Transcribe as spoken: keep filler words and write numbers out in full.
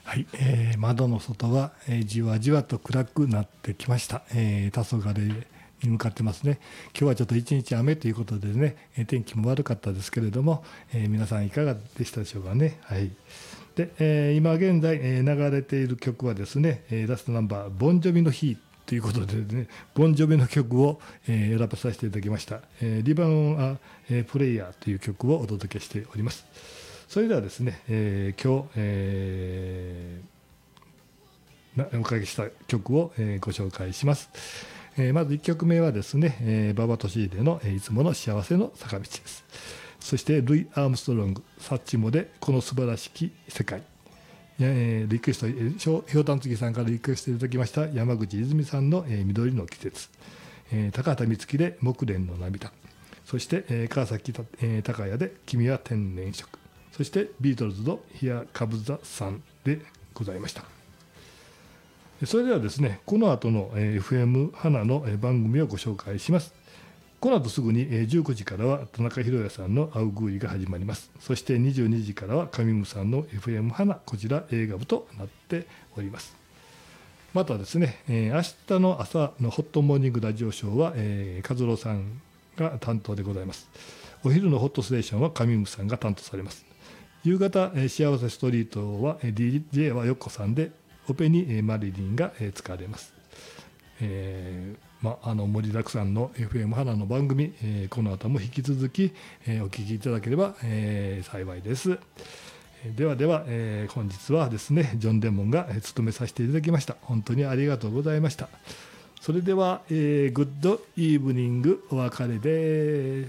はい、えー窓の外は、えーじわじわと暗くなってきました。えー、黄昏に向かってますね。今日はちょっと一日雨ということでね、えー天気も悪かったですけれども、えー皆さんいかがでしたでしょうかね。はい。で、えー今現在、えー流れている曲はですね、えーラストナンバー、ボンジョビの日ということでね、ボンジョビの曲を、えー選ばさせていただきました。えーリバウン・ア・えープレイヤーという曲をお届けしております。それではですね、えー今日、えーなおかけした曲を、えーご紹介します。えーまずいっきょくめはですね、えー、馬場俊秀の、えーいつもの幸せの坂道です。そしてルイ・アームストロング、サッチモでこの素晴らしき世界。えーリクエスト、えーひょうたんつぎさんからリクエストいただきました山口泉さんの、えー緑の季節、えー高畑充希で木蓮の涙、そして、えー川崎た、えー高也で君は天然色、そしてビートルズのヒア・カブザさんでございました。それではですね、この後の エフエム 花の番組をご紹介します。この後すぐにじゅうくじからは田中宏也さんのアウグーイが始まります。そしてにじゅうにじからは上村さんの エフエム 花、こちら映画部となっております。またですね、明日の朝のホットモーニングラジオショーは、えー、和郎さんが担当でございます。お昼のホットステーションは上村さんが担当されます。夕方、幸せストリートは ディージェー はよっこさんで、オペにマリリンが使われます。えーま、あの盛りだくさんの エフエム 花の番組、えー、この後も引き続き、えー、お聞きいただければ、えー、幸いです。ではでは、えー、本日はですね、ジョン・デモンが務めさせていただきました。本当にありがとうございました。それでは、えー、グッドイーブニングお別れです。